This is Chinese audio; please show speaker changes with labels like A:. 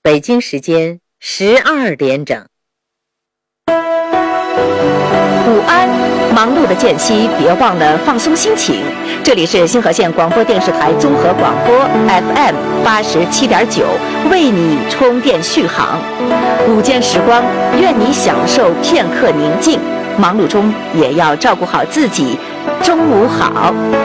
A: 北京时间12点整。
B: 午安，忙碌的间隙别忘了放松心情。这里是星河县广播电视台综合广播 FM 87.9，为你充电续航。午间时光，愿你享受片刻宁静，忙碌中也要照顾好自己。中午好。